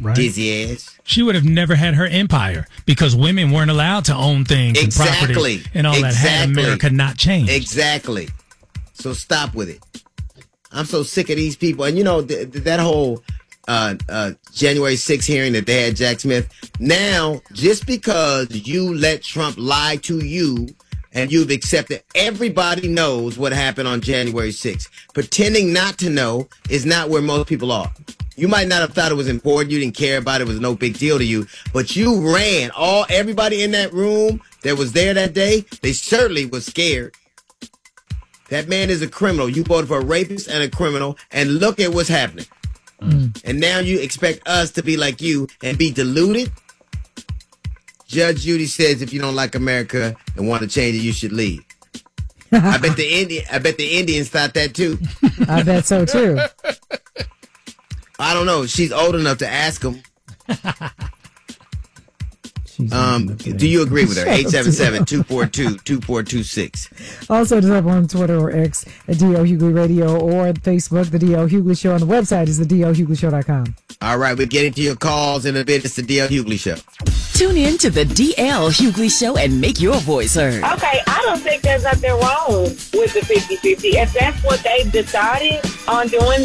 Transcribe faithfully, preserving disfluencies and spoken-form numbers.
Right. Dizzy ass. She would have never had her empire because women weren't allowed to own things Exactly. and property and all exactly. that. Had America not changed. Exactly. So stop with it. I'm so sick of these people. And, you know, th- th- that whole uh, uh, January sixth hearing that they had Jack Smith. Now, just because you let Trump lie to you and you've accepted, everybody knows what happened on January sixth. Pretending not to know is not where most people are. You might not have thought it was important. You didn't care about it. It was no big deal to you. But you ran. All everybody in that room that was there that day, they certainly was scared. That man is a criminal. You voted for a rapist and a criminal, and look at what's happening. Mm. And now you expect us to be like you and be deluded? Judge Judy says if you don't like America and want to change it, you should leave. I bet the Indian, I bet the Indians thought that too. I bet so too. I don't know. She's old enough to ask them. Um, do you agree with her? eight seven seven, two four two, two four two six. Also, just up on Twitter or X at D L Hughley Radio or Facebook, The D L Hughley Show. And the website is the D L Hughley Show dot com. All right, we're getting to your calls in a bit. It's the D L Hughley Show. Tune in to the D L Hughley Show and make your voice heard. Okay, I don't think there's nothing wrong with the fifty-fifty. If that's what they've decided on doing,